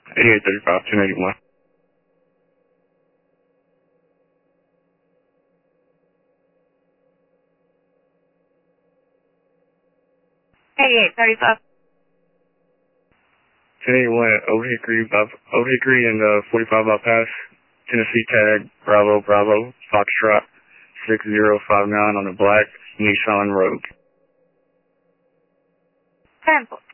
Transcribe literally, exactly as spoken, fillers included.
eighty-eight thirty-five, ten eighty-one. eighty-eight thirty-five. ten eighty-one at Old Hickory, by, Old Hickory and uh, forty-five bypass, Tennessee tag, Bravo, Bravo, Foxtrot, six zero five nine on the black Nissan Rogue. ten four.